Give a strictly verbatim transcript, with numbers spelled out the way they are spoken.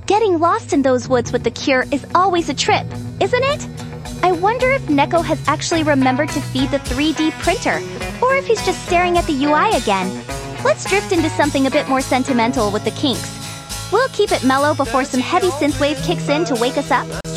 Getting lost in those woods with the cure is always a trip, isn't it? I wonder if Neko has actually remembered to feed the three D printer, or if he's just staring at the U I again. Let's drift into something a bit more sentimental with the Kinks. We'll keep it mellow before some heavy synthwave kicks in to wake us up.